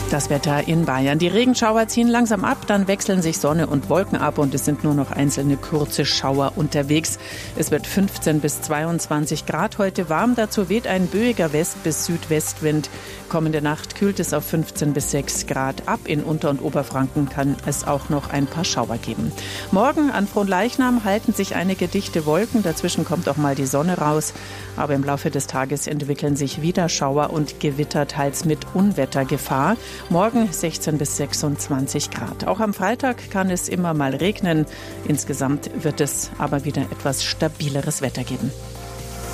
Das Wetter in Bayern. Die Regenschauer ziehen langsam ab, dann wechseln sich Sonne und Wolken ab und es sind nur noch einzelne kurze Schauer unterwegs. Es wird 15 bis 22 Grad heute warm. Dazu weht ein böiger West- bis Südwestwind. Kommende Nacht kühlt es auf 15 bis 6 Grad ab. In Unter- und Oberfranken kann es auch noch ein paar Schauer geben. Morgen an Fronleichnam halten sich einige dichte Wolken. Dazwischen kommt auch mal die Sonne raus. Aber im Laufe des Tages entwickeln sich wieder Schauer und Gewitter, teils mit Unwettergefahr. Morgen 16 bis 26 Grad. Auch am Freitag kann es immer mal regnen. Insgesamt wird es aber wieder etwas stabileres Wetter geben.